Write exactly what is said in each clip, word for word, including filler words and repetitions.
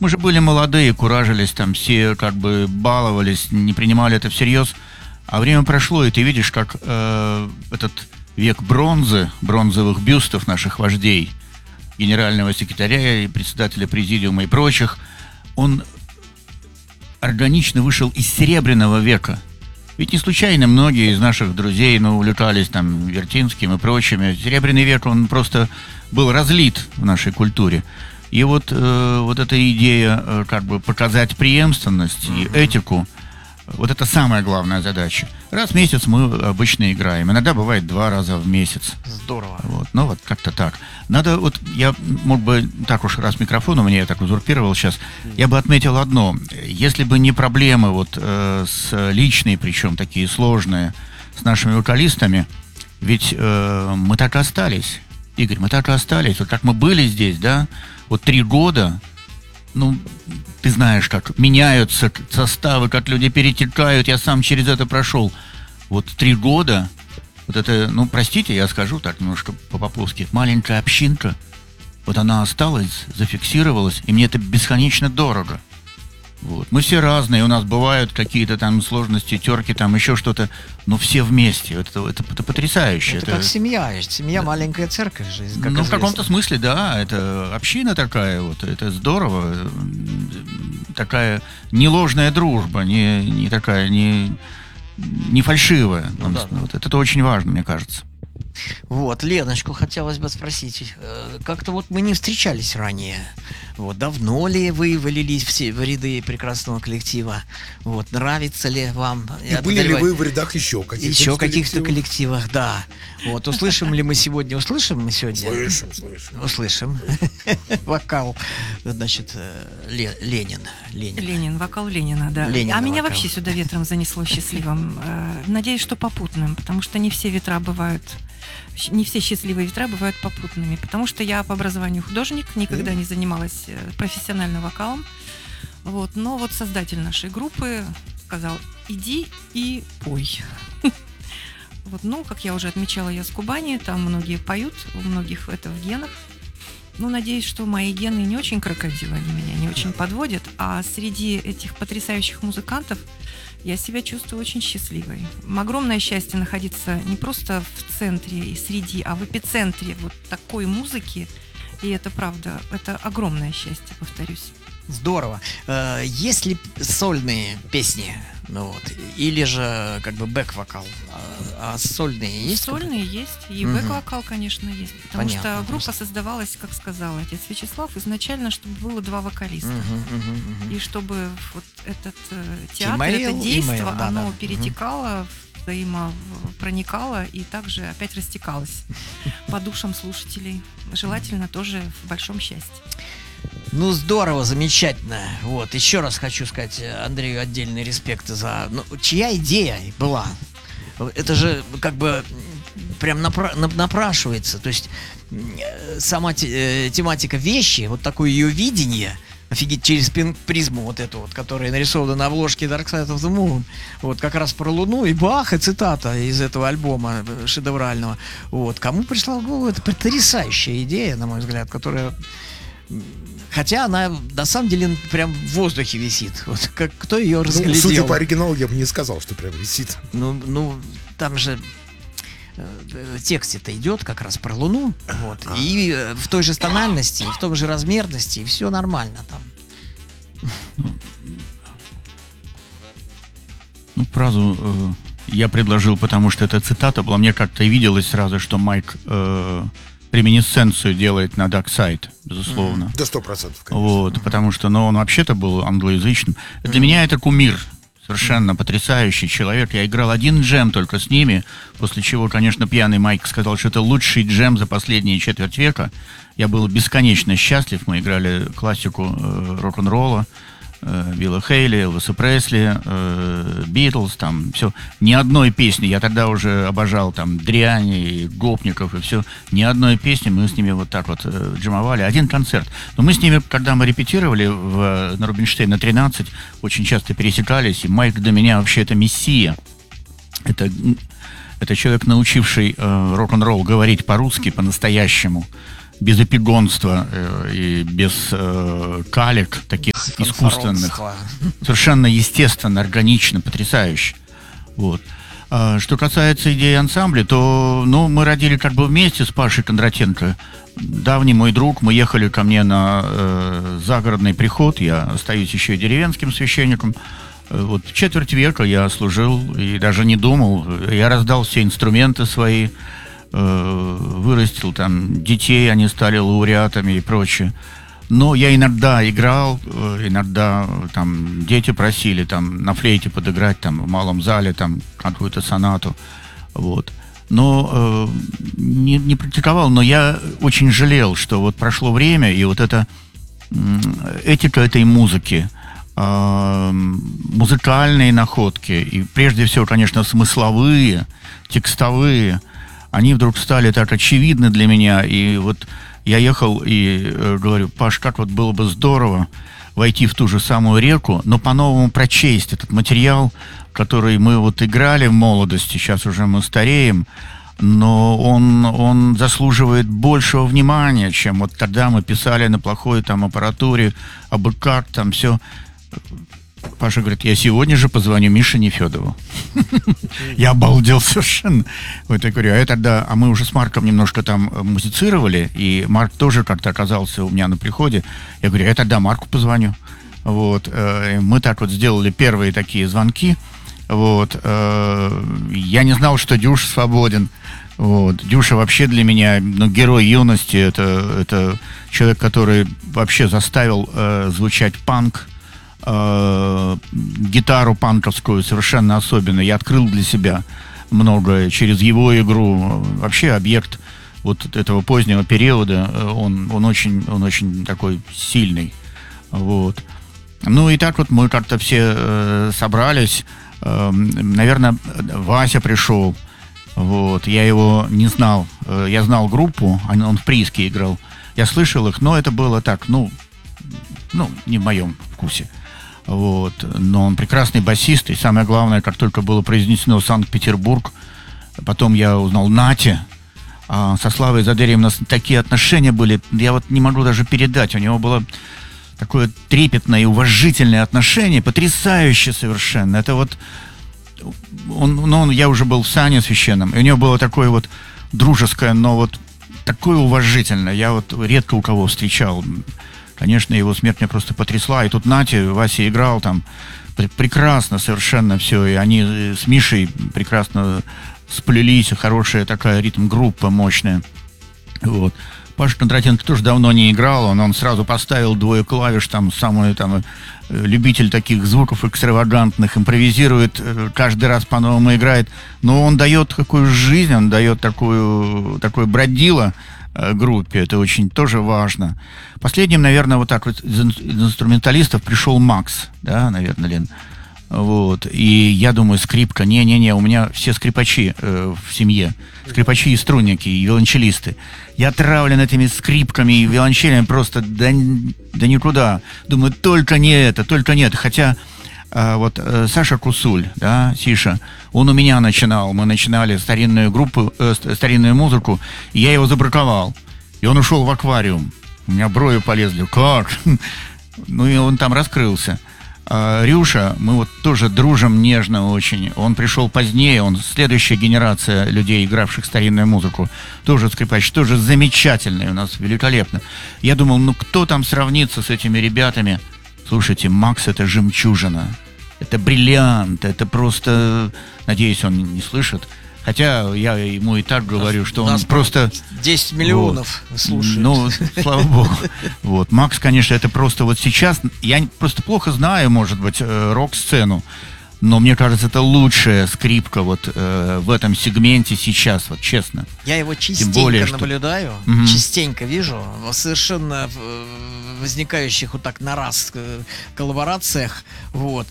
Мы же были молодые, куражились, там все как бы баловались, не принимали это всерьез. А время прошло, и ты видишь, как э, этот век бронзы, бронзовых бюстов наших вождей, генерального секретаря и председателя президиума и прочих, он органично вышел из серебряного века. Ведь не случайно многие из наших друзей, ну, увлекались там Вертинским и прочими. Серебряный век, он просто был разлит в нашей культуре. И вот, э, вот эта идея э, как бы показать преемственность и этику, вот это самая главная задача. Раз в месяц мы обычно играем. Иногда бывает два раза в месяц. Здорово. Вот, ну вот как-то так. Надо вот, я мог бы, так уж раз микрофон у меня, я так узурпировал сейчас, я бы отметил одно. Если бы не проблемы вот э, с личные, причем такие сложные, с нашими вокалистами, ведь э, мы так и остались. Игорь, мы так и остались. Вот как мы были здесь, да, вот три года, ну, ты знаешь, как меняются составы, как люди перетекают, я сам через это прошел. Вот три года, вот это, ну, простите, я скажу так немножко по-поповски, маленькая общинка, вот она осталась, зафиксировалась, и мне это бесконечно дорого. Вот. Мы все разные, у нас бывают какие-то там сложности, терки, там еще что-то, но все вместе. Это, это, это потрясающе. Это, это как семья. Семья да. Маленькая церковь же. Как ну, известно. в каком-то смысле, да. Это община такая вот. Это здорово. Такая не ложная дружба, не, не такая, не, не фальшивая. Ну, да, да. Вот. Это очень важно, мне кажется. Вот, Леночку хотелось бы спросить. Как-то вот мы не встречались ранее. Вот, давно ли вы вылились все в ряды прекрасного коллектива? Вот, нравится ли вам? И были ли вы в рядах еще каких-то Еще каких-то коллективах, да. Вот, услышим ли мы сегодня? Услышим мы сегодня? Слышим, слышим. Услышим. Вокал, значит, Ленин. Ленин. Ленин, вокал Ленина, да. Ленина а меня вокал. Вообще сюда ветром занесло счастливым. Надеюсь, что попутным, потому что не все ветра бывают... Не все счастливые ветра бывают попутными, потому что я по образованию художник, никогда не занималась профессиональным вокалом. Вот, но вот создатель нашей группы сказал: иди и пой. Вот, ну, как я уже отмечала, я с Кубани, там многие поют, у многих это в генах. Ну, надеюсь, что мои гены не очень крокодилы, они меня не очень подводят, а среди этих потрясающих музыкантов я себя чувствую очень счастливой. Огромное счастье находиться не просто в центре и среди, а в эпицентре вот такой музыки. И это правда, это огромное счастье, повторюсь. Здорово. Есть ли сольные песни? Ну вот. Или же как бы бэк-вокал? А, а сольные есть? Сольные есть. И угу. бэк-вокал, конечно, есть. Потому Понятно, что группа просто. создавалась, как сказал отец Вячеслав, изначально, чтобы было два вокалиста. Угу, угу, угу. И чтобы вот этот э, театр, Тимаил, это действо, Имаил, да, оно да. перетекало, взаимопроникало и также опять растекалось по душам слушателей. Желательно тоже в большом счастье. Ну, здорово, замечательно. Вот, еще раз хочу сказать Андрею отдельный респект за... Ну, чья идея была? Это же как бы прям напра... напрашивается. То есть сама те... тематика вещи, вот такое ее видение, офигеть, через призму вот эту вот, которая нарисована на обложке Dark Side of the Moon, вот как раз про Луну, и бах, и цитата из этого альбома шедеврального. Вот, кому пришла в голову, это потрясающая идея, на мой взгляд, которая... Хотя она, на самом деле, прям в воздухе висит. Вот как кто ее разглядел? Ну, судя по оригиналу, я бы не сказал, что прям висит. Ну, ну там же э, в тексте-то идет как раз про Луну. Вот. А. И э, в той же тональности, и в том же размерности, и все нормально там. Ну, фразу э, я предложил, потому что эта цитата была. Мне как-то виделось сразу, что Майк... Э, реминисценцию делает на Dark Side, безусловно. Mm-hmm. Да, сто процентов, конечно. Вот, mm-hmm. потому что, ну, он вообще-то был англоязычным. Mm-hmm. Для меня это кумир. Совершенно mm-hmm. потрясающий человек. Я играл один джем только с ними, после чего, конечно, пьяный Майк сказал, что это лучший джем за последние четверть века. Я был бесконечно счастлив. Мы играли классику э, рок-н-ролла, э, Билла Хейли, Элвиса Пресли, э, Битлз, там, все. Ни одной песни, я тогда уже обожал, там, Дряни, Гопников и все. Ни одной песни, мы с ними вот так вот э, джемовали. Один концерт. Но мы с ними, когда мы репетировали в, на Рубинштейна тринадцать, очень часто пересекались, и Майк для меня вообще это мессия. Это, это человек, научивший э, рок-н-ролл говорить по-русски, по-настоящему, без эпигонства э, и без э, калек таких искусственных. Фанфаронство. Совершенно естественно, органично, потрясающе. Вот. А что касается идеи ансамбля, то ну, мы родили как бы вместе с Пашей Кондратенко. Давний мой друг, мы ехали ко мне на э, загородный приход, я остаюсь еще и деревенским священником. Вот четверть века я служил и даже не думал. Я раздал все инструменты свои, э, вырастил там детей, они стали лауреатами и прочее. Но я иногда играл, иногда там дети просили там на флейте подыграть там в малом зале там какую-то сонату, вот. Но э, не, не практиковал, но я очень жалел, что вот прошло время, и вот эта э, этика этой музыки, э, музыкальные находки, и прежде всего, конечно, смысловые, текстовые, они вдруг стали так очевидны для меня, и вот я ехал и э, говорю: Паш, как вот было бы здорово войти в ту же самую реку, но по-новому прочесть этот материал, который мы вот играли в молодости, сейчас уже мы стареем, но он, он заслуживает большего внимания, чем вот тогда мы писали на плохой там аппаратуре, абы как там все. Паша говорит: я сегодня же позвоню Мише Нефедову. Я обалдел совершенно. Вот я говорю, а я тогда, а мы уже с Марком немножко там музицировали, и Марк тоже как-то оказался у меня на приходе. Я говорю, я тогда Марку позвоню. Вот. Мы так вот сделали первые такие звонки. Вот. Я не знал, что Дюша свободен. Вот. Дюша вообще для меня, ну, герой юности. Это, это человек, который вообще заставил э, звучать панк. Э, гитару панковскую совершенно особенно. Я открыл для себя многое через его игру. Вообще объект вот этого позднего периода, он, он, очень, он очень такой сильный. Вот. Ну и так вот мы как-то все э, собрались. Э, наверное, Вася пришел. Вот. Я его не знал. Э, я знал группу, он, он в прииске играл. Я слышал их, но это было так, ну, ну, не в моем вкусе. Вот. Но он прекрасный басист, и самое главное, как только было произнесено Санкт-Петербург, потом я узнал Нати. А со Славой Задерием у нас такие отношения были, я вот не могу даже передать. У него было такое трепетное и уважительное отношение, потрясающе совершенно. Это вот, он, ну, он, я уже был в сане священном, и у него было такое вот дружеское, но вот такое уважительное. Я вот редко у кого встречал. Конечно, его смерть меня просто потрясла. И тут Нати, Вася играл там прекрасно совершенно все. И они с Мишей прекрасно сплелись. Хорошая такая ритм-группа мощная. Вот. Паша Кондратенко тоже давно не играл. Он, он сразу поставил двое клавиш. Там самый там, любитель таких звуков экстравагантных. Импровизирует, каждый раз по-новому играет. Но он дает какую жизнь, он дает такую, такое бродило группе, это очень тоже важно. Последним, наверное, вот так вот из инструменталистов пришел Макс, да, наверное, Лен. Вот. И я думаю, скрипка, не-не-не, у меня все скрипачи э, в семье. Скрипачи и струнники, и виолончелисты. Я отравлен этими скрипками и виолончелями просто да, да никуда. Думаю, только не это, только не это. Хотя э, вот э, Саша Кусуль, да, Сиша, он у меня начинал. Мы начинали старинную группу, э, старинную музыку, и я его забраковал. И он ушел в аквариум. У меня брови полезли. Как? Ну и он там раскрылся. А Рюша, мы вот тоже дружим нежно очень. Он пришел позднее, он следующая генерация людей, игравших старинную музыку. Тоже скрипач, тоже замечательный у нас, великолепно. Я думал, ну кто там сравнится с этими ребятами? Слушайте, Макс — это жемчужина. Это бриллиант, это просто... Надеюсь, он не слышит. Хотя я ему и так говорю, что он просто... десять миллионов вот, слушает. Ну, слава богу. Вот. Макс, конечно, это просто вот сейчас... Я просто плохо знаю, может быть, рок-сцену, но мне кажется, это лучшая скрипка вот э, в этом сегменте сейчас, вот честно. Я его частенько более, наблюдаю, что... угу. частенько вижу, совершенно возникающих вот так на раз коллаборациях, вот,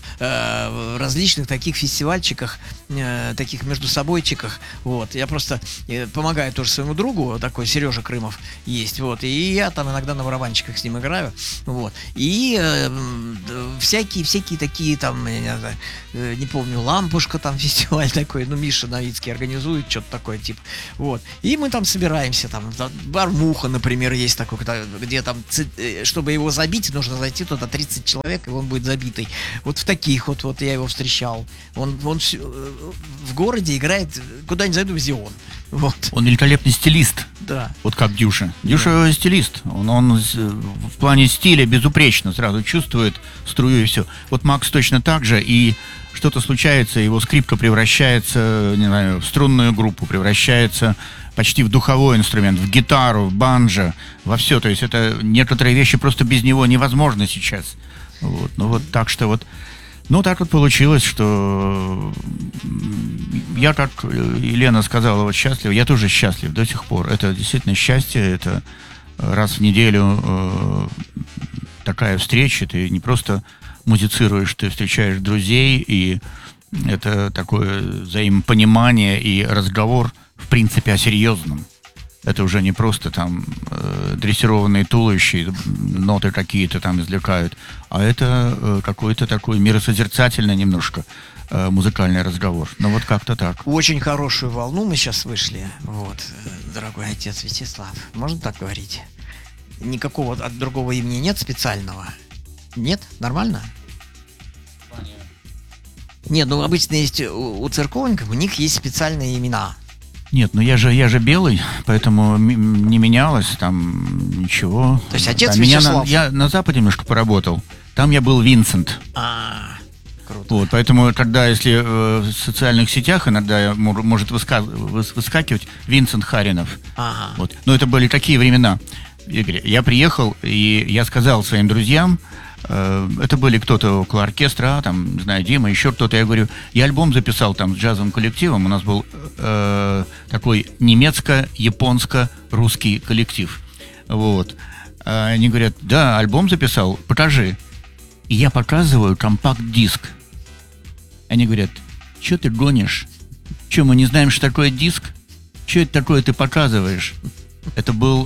э, различных таких фестивальчиках, э, таких между собойчиках, вот. Я просто э, помогаю тоже своему другу, такой Сережа Крымов есть, вот, и я там иногда на барабанчиках с ним играю, вот. И э, всякие, всякие такие там, я не знаю, э, не помню, Лампушка там фестиваль такой, ну, Миша Новицкий организует что-то такое, типа, вот. И мы там собираемся, там, там Бармуха, например, есть такой, где там, чтобы его забить, нужно зайти туда тридцать человек, и он будет забитый. Вот в таких вот, вот я его встречал. Он, он в городе играет, куда ни зайду, везде он. Вот. Он великолепный стилист. Да. Вот как Дюша. Дюша да. стилист. Он, он в плане стиля безупречно сразу чувствует струю и все. Вот Макс точно так же. И что-то случается, его скрипка превращается, не знаю, в струнную группу, превращается почти в духовой инструмент, в гитару, в банджо, во все. То есть это некоторые вещи просто без него невозможно сейчас. Вот. Ну вот так что вот. Ну, так вот получилось, что я, как Елена сказала, вот счастлив, я тоже счастлив до сих пор. Это действительно счастье, это раз в неделю э, такая встреча, ты не просто музицируешь, ты встречаешь друзей, и это такое взаимопонимание и разговор, в принципе, о серьезном. Это уже не просто там э, дрессированные туловища, ноты какие-то там извлекают, а это э, какой-то такой миросозерцательный немножко э, музыкальный разговор. Ну вот как-то так. Очень хорошую волну мы сейчас вышли, вот, дорогой отец Вячеслав. Можно так говорить? Никакого от другого имени нет специального? Нет? Нормально? Нет, ну обычно есть у, у церковников, у них есть специальные имена. Нет, ну я же, я же белый, поэтому м- не менялось там ничего. То есть отец да, меня Вячеслав. на, я на Западе немножко поработал. Там я был Винсент. А, круто. Вот, поэтому, когда, если э, в социальных сетях иногда мор, может выска- выс- выскакивать Винсент Харинов. Ага. Вот. Но это были такие времена, Игорь. Я приехал, и я сказал своим друзьям, э, это были кто-то около оркестра, там, не знаю, Дима, еще кто-то, я говорю, я альбом записал там с джазовым коллективом, у нас был э, такой немецко-японско-русский коллектив. Вот. А они говорят, да, альбом записал, покажи. И я показываю компакт-диск. Они говорят, что ты гонишь? Что, мы не знаем, что такое диск? Что это такое ты показываешь? Это был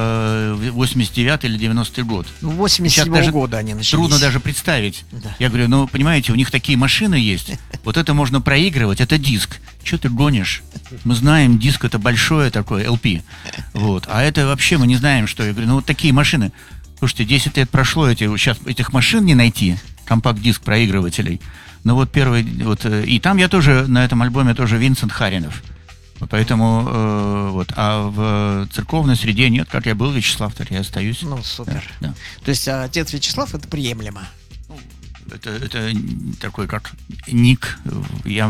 э, восемьдесят девятый или девяностый год. Ну, восемьдесят седьмого года они начались. Трудно даже представить. Да. Я говорю, ну, понимаете, у них такие машины есть. Вот это можно проигрывать, это диск. Что ты гонишь? Мы знаем, диск это большое такое, эл пи. Вот. А это вообще мы не знаем, что. Я говорю, ну, вот такие машины. Слушайте, десять лет прошло, эти, сейчас этих машин не найти, компакт-диск проигрывателей. Ну, вот первый, вот, и там я тоже, на этом альбоме тоже Винсент Харинов. Поэтому, э, вот, а в церковной среде нет, как я был Вячеслав, так я остаюсь. Ну, супер. Да, да. То есть отец Вячеслав это приемлемо. Это, это такой, как ник. Я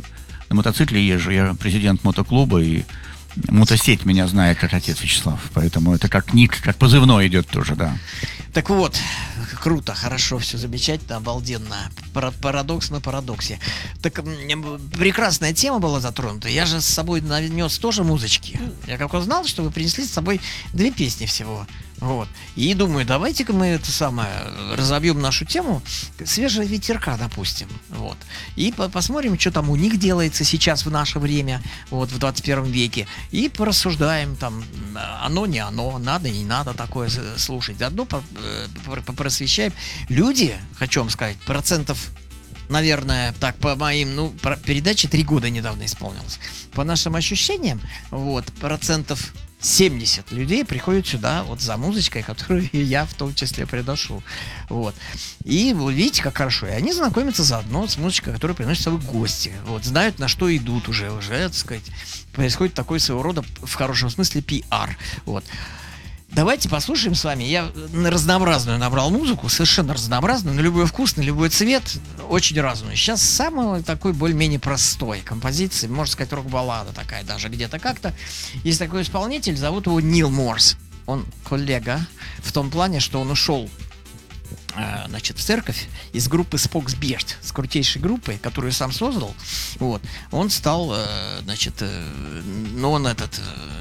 на мотоцикле езжу, я президент мотоклуба, и мотосеть меня знает как отец Вячеслав. Поэтому это как ник, как позывной идет тоже, да. Так вот, круто, хорошо, все замечательно, обалденно. Парадокс на парадоксе. Так прекрасная тема была затронута. Я же с собой нанес тоже музычки. Я как узнал, что вы принесли с собой две песни всего. Вот. И думаю, давайте-ка мы это самое разобьем нашу тему свежего ветерка, допустим. Вот. И по- посмотрим, что там у них делается сейчас в наше время, вот, в двадцать первом веке. И порассуждаем там, оно, не оно, надо, не надо такое слушать. Заодно по- по- попросвещаем. Люди, хочу вам сказать, процентов, наверное, так, по моим, ну, передаче три года недавно исполнилось. По нашим ощущениям, вот, процентов семьдесят людей приходят сюда вот за музычкой, которую я в том числе приношу. Вот. И вы видите, как хорошо. И они знакомятся заодно с музычкой, которую приносят с собой гости. Вот. Знают, на что идут уже. Уже, так сказать, происходит такой своего рода, в хорошем смысле, пиар. Вот. Давайте послушаем с вами. Я разнообразную набрал музыку, совершенно разнообразную, на любой вкус, на любой цвет, очень разную. Сейчас самый такой более-менее простой композиции, можно сказать, рок-баллада такая даже где-то как-то. Есть такой исполнитель, зовут его Нил Морс. Он коллега в том плане, что он ушел, значит, в церковь из группы Spock's Beard, с крутейшей группой, которую сам создал. Вот. Он стал, значит, ну, он этот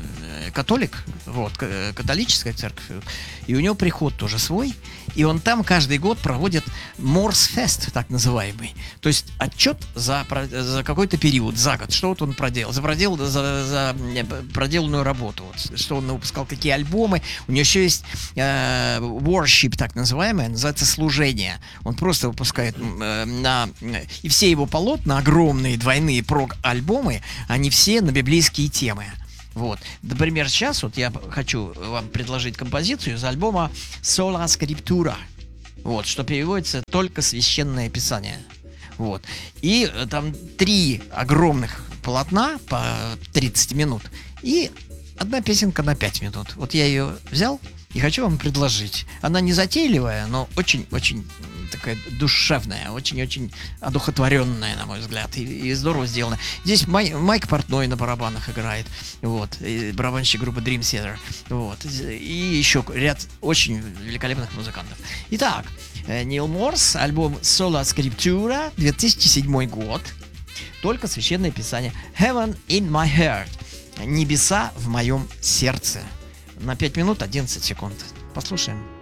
католик, вот, католическая церковь, и у него приход тоже свой, и он там каждый год проводит Морсфест, так называемый, то есть отчет за, за какой-то период, за год, что вот он проделал, за, продел, за, за проделанную работу, вот, что он выпускал, какие альбомы, у него еще есть э, worship, так называемое, называется служение, он просто выпускает э, на, и все его полотна, огромные двойные прог-альбомы, они все на библейские темы. Вот. Например, сейчас вот я хочу вам предложить композицию из альбома Sola Scriptura, вот, что переводится «Только священное писание». Вот. И там три огромных полотна по тридцать минут и одна песенка на пять минут. Вот я ее взял и хочу вам предложить. Она не затейливая, но очень-очень такая душевная, очень-очень одухотворенная, на мой взгляд, и, и здорово сделана. Здесь Май, Майк Портной на барабанах играет, вот, и барабанщик группы Dream Theater, вот, и еще ряд очень великолепных музыкантов. Итак, Нил Морс, альбом Sola Scriptura, две тысячи седьмой год, только священное писание. Heaven in my heart, небеса в моем сердце. На пять минут одиннадцать секунд. Послушаем.